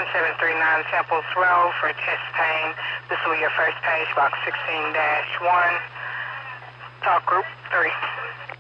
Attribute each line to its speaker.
Speaker 1: 1739 Temples Road for chest pain. This will be your first page, box 16-1. Talk group 3.